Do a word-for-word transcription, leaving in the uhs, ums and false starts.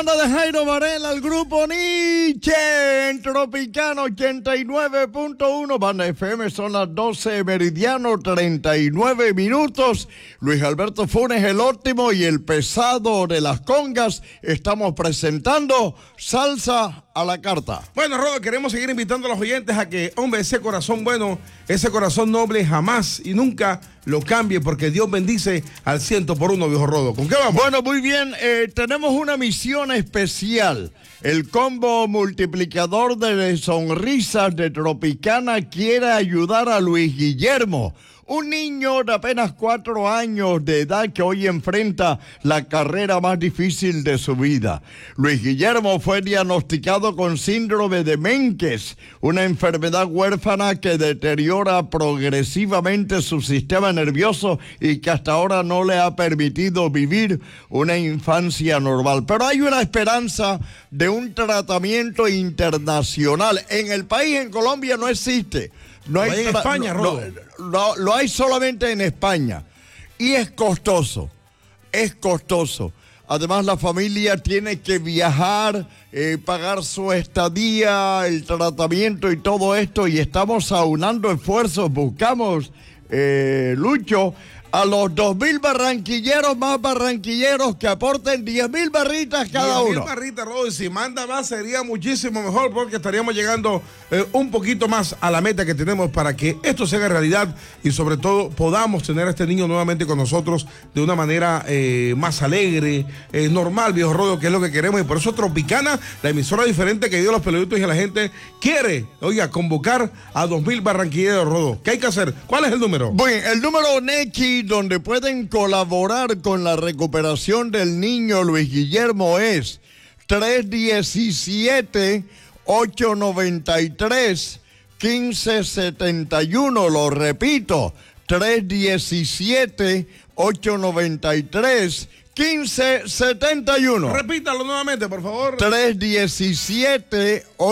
banda de Jairo Varela, el grupo Nietzsche, en Tropicana ochenta y nueve punto uno, banda F M, son las doce meridiano, treinta y nueve minutos. Luis Alberto Funes, el óptimo y el pesado de las congas, estamos presentando Salsa a la Carta. Bueno, Rodo, queremos seguir invitando a los oyentes a que, hombre, ese corazón bueno, ese corazón noble jamás y nunca lo cambie, porque Dios bendice al ciento por uno, viejo Rodo. ¿Con qué vamos? Bueno, muy bien, eh, tenemos una misión especial. El combo multiplicador de sonrisas de Tropicana quiere ayudar a Luis Guillermo, un niño de apenas cuatro años de edad que hoy enfrenta la carrera más difícil de su vida. Luis Guillermo fue diagnosticado con síndrome de Menkes, una enfermedad huérfana que deteriora progresivamente su sistema nervioso y que hasta ahora no le ha permitido vivir una infancia normal. Pero hay una esperanza de un tratamiento internacional. En el país, en Colombia, no existe. No hay en tra- España, no, Rodo. no, no, lo hay solamente en España. Y es costoso, es costoso. Además, la familia tiene que viajar, eh, pagar su estadía, el tratamiento y todo esto. Y estamos aunando esfuerzos. Buscamos, eh, Lucho, a los dos mil barranquilleros más barranquilleros que aporten diez mil barritas cada diez mil uno. barritas, Rodo, y si manda más sería muchísimo mejor, porque estaríamos llegando eh, un poquito más a la meta que tenemos para que esto se haga realidad y sobre todo podamos tener a este niño nuevamente con nosotros de una manera eh, más alegre, eh, normal, viejo Rodo, que es lo que queremos. Y por eso Tropicana, la emisora diferente que dio a los peluditos y a la gente, quiere, oiga, convocar a dos mil barranquilleros, Rodo. ¿Qué hay que hacer? ¿Cuál es el número? Bueno, el número Nequi, donde pueden colaborar con la recuperación del niño Luis Guillermo, es tres uno siete, ocho nueve tres, uno cinco siete uno. Lo repito, tres uno siete, ocho nueve tres, uno cinco siete uno. Repítalo nuevamente, por favor. tres uno siete,